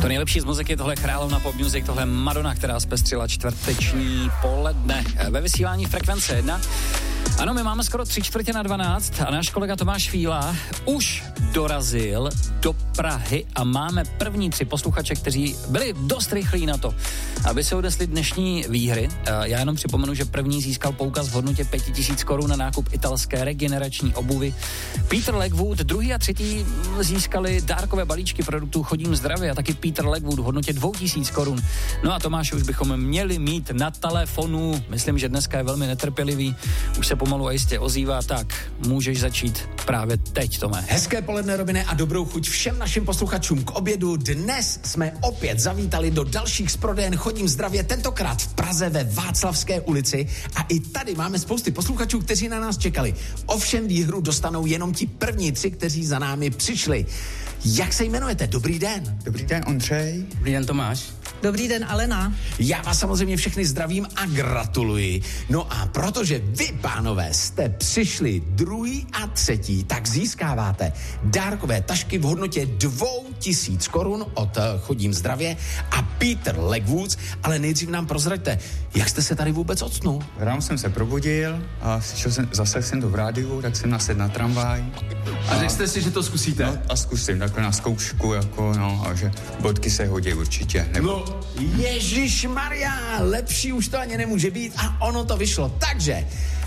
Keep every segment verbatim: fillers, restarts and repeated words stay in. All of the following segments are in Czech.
nejlepší z muziky, tohle Královna Pop Music, tohle Madonna, která zpestřila čtvrteční poledne ve vysílání Frekvence jedna. Ano, my máme skoro tři čtvrtě na dvanáct a náš kolega Tomáš Fíla už dorazil do Prahy a máme první tři posluchače, kteří byli dost rychlí na to, aby se odnesli dnešní výhry. Já jenom připomenu, že první získal poukaz v hodnotě pět tisíc korun na nákup italské regenerační obuvy. Peter Legwood, druhý a třetí získali dárkové balíčky produktů Chodím zdravě a taky Peter Legwood v hodnotě dvou tisíc korun. No a Tomáše už bychom měli mít na telefonu. Myslím, že dneska je velmi netrpělivý. Už se pomalu a jistě ozývá, tak můžeš začít právě teď, Tome. Hezké poledne, Robine, a dobrou chuť všem našim posluchačům k obědu. Dnes jsme opět zavítali do dalších z prodejen Chodím zdravě, tentokrát v Praze ve Václavské ulici a i tady máme spousty posluchačů, kteří na nás čekali. Ovšem výhru dostanou jenom ti první tři, kteří za námi přišli. Jak se jmenujete? Dobrý den. Dobrý den, Ondřej. Dobrý den, Tomáš. Dobrý den, Alena. Já vás samozřejmě všechny zdravím a gratuluji. No a protože vy, pánové, jste přišli druhý a třetí, tak získáváte dárkové tašky v hodnotě dvou tisíc korun od Chodím zdravě a Peter Legwoods, ale nejdřív nám prozraďte, jak jste se tady vůbec octnul? Ráno jsem se probudil a slyšel jsem, zase jsem to v rádiu, tak jsem nasedl na tramvaj. A, a řekl jste si, že to zkusíte? No, a zkusím takhle na zkoušku, jako, no, a že bodky se hodí určitě. Nebo... No, ježišmarja, lepší už to ani nemůže být a ono to vyšlo. Takže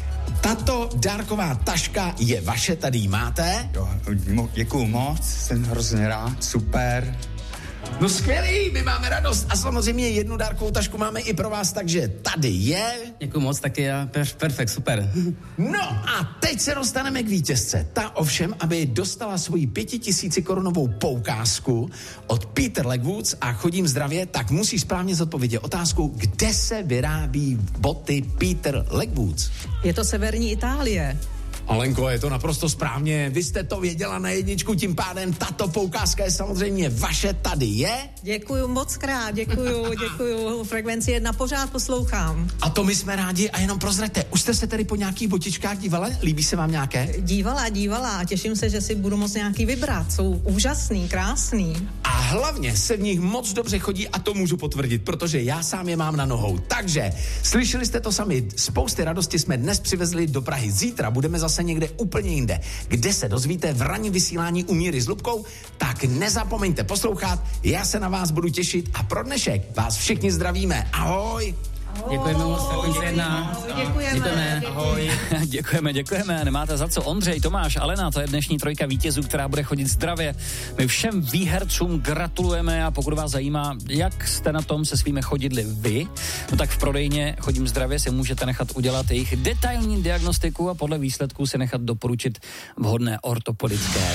tato dárková taška je vaše, tady ji máte. Jo, děkuju moc, jsem hrozně rád, super. No skvělý, my máme radost a samozřejmě jednu dárkovou tašku máme i pro vás, takže tady je. Děkuju moc, taky já, perfekt, super. No a teď se dostaneme k vítězce. Ta ovšem, aby dostala svoji pětitisíci korunovou poukázku od Peter Legwoods a Chodím zdravě, tak musí správně zodpovědět otázku, kde se vyrábí boty Peter Legwoods. Je to severní Itálie. Alenko, je to naprosto správně, vy jste to věděla na jedničku, tím pádem tato poukázka je samozřejmě vaše, tady je. Děkuju moc krát, děkuju, děkuju, Frekvenci jedna pořád poslouchám. A to my jsme rádi a jenom prozraďte, už jste se tady po nějakých botičkách dívala? Líbí se vám nějaké? Dívala, dívala a těším se, že si budu moct nějaký vybrat, jsou úžasný, krásný. A hlavně se v nich moc dobře chodí a to můžu potvrdit, protože já sám je mám na nohou. Takže, slyšeli jste to sami, spousty radosti jsme dnes přivezli do Prahy, zítra budeme zase se někde úplně jinde, kde se dozvíte v ranním vysílání u Míry s Lubkou, tak nezapomeňte poslouchat, já se na vás budu těšit a pro dnešek vás všichni zdravíme. Ahoj! Děkujeme moc, Frekvence jedna. Děkujeme. Děkujeme. Ahoj. děkujeme, děkujeme, nemáte za co. Ondřej, Tomáš, Alena, to je dnešní trojka vítězů, která bude chodit zdravě. My všem výhercům gratulujeme a pokud vás zajímá, jak jste na tom se svými chodidly vy, no tak v prodejně Chodím zdravě si můžete nechat udělat jejich detailní diagnostiku a podle výsledků se nechat doporučit vhodné ortopedické